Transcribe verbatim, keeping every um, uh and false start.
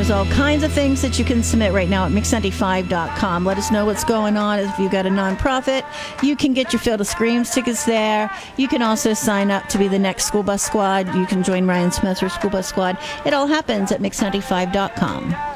there's all kinds of things that you can submit right now at mix ninety-five dot com. Let us know what's going on. If you've got a nonprofit, you can get your Field of Screams tickets there. You can also sign up to be the next School Bus Squad. You can join Ryan Smith's School Bus Squad. It all happens at mix ninety-five dot com.